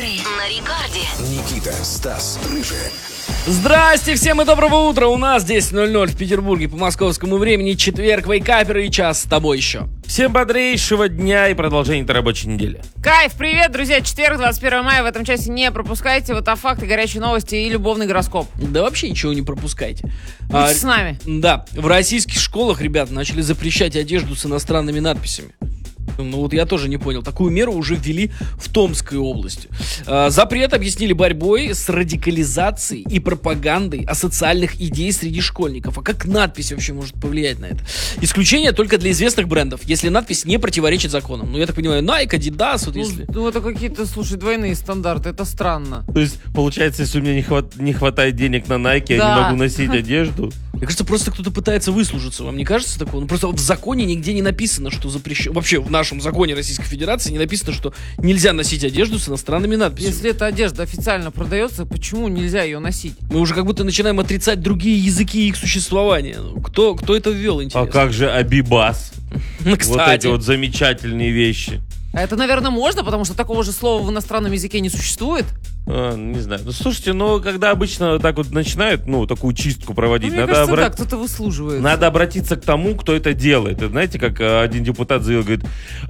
на рекорде. Никита, Стас, Рыжий. Здрасте всем и доброго утра. У нас 10:00 в Петербурге по московскому времени. Четверг, вейкаперы и час с тобой еще. Всем бодрейшего дня и продолжения этой рабочей недели. Кайф, привет, друзья. Четверг, 21 мая. В этом часе не пропускайте вот факты, горячие новости и любовный гороскоп. Да вообще ничего не пропускайте. Будьте с нами. Да, в российских школах, ребята, начали запрещать одежду с иностранными надписями. Ну вот я тоже не понял. Такую меру уже ввели в Томской области. Запрет объяснили борьбой с радикализацией и пропагандой асоциальных идей среди школьников. А как надпись вообще может повлиять на это? Исключение только для известных брендов, если надпись не противоречит законам. Ну, я так понимаю, Nike, Adidas, вот если... Ну, это какие-то, слушай, двойные стандарты. Это странно. То есть, получается, если у меня не хватает денег на Nike, я Да. не могу носить одежду. Мне кажется, просто кто-то пытается выслужиться. Вам не кажется такого? Ну, просто в законе нигде не написано, что запрещено. Вообще, в нашем законе Российской Федерации не написано, что нельзя носить одежду с иностранными надписями. Если эта одежда официально продается, почему нельзя ее носить? Мы уже как будто начинаем отрицать другие языки и их существования. Ну, кто это ввел, А интересно? как же Абибас? Ну, Вот кстати. эти вот замечательные вещи. А это, наверное, можно, потому что такого же слова в иностранном языке не существует. Не знаю. Ну, слушайте, когда обычно так вот начинают, такую чистку проводить, Мне кажется, да, кто-то выслуживает. надо обратиться к тому, кто это делает. Это, знаете, как один депутат заявил, говорит,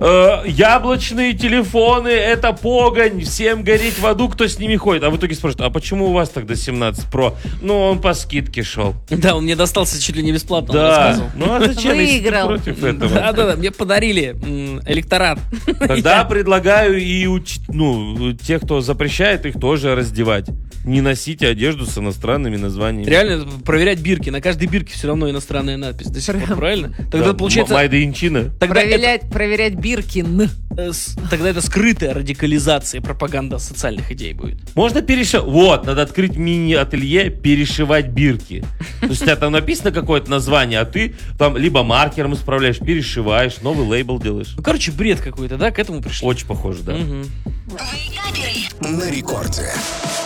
яблочные телефоны — это погонь, всем гореть в аду, кто с ними ходит. А в итоге спрашивают, а почему у вас тогда 17 Pro? Ну, он по скидке шел. Да, он мне достался чуть ли не бесплатно, он Да. рассказывал. Ну, а зачем, если ты Выиграл. против этого? Да, мне подарили электорат. Тогда предлагаю и тех, кто запрещает, их тоже раздевать. Не носите одежду с иностранными названиями. Реально проверять бирки. На каждой бирке все равно иностранная надпись. До сих пор, правильно? Тогда Да, получается... Made in China. Тогда Проверять Биркин. тогда это скрытая радикализация, пропаганда социальных идей будет. Можно перешивать. Вот, надо открыть мини-ателье, перешивать бирки. То есть у тебя там написано какое-то название, а ты там либо маркером исправляешь, перешиваешь, новый лейбл делаешь. Ну, короче, бред какой-то, да? К этому пришли. Очень похоже, да. Мгм. Вейкаперы. На рекорде.